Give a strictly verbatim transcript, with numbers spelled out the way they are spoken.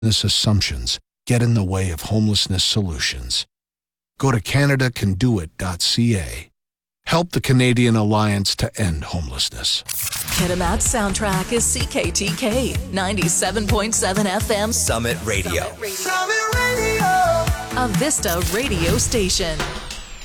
assumptions get in the way of homelessness solutions. Go to Canada Can Do It dot C A. Help the Canadian Alliance to End Homelessness. Kitimat's soundtrack is C K T K ninety-seven point seven F M Summit Radio. Summit Radio. A Vista radio station.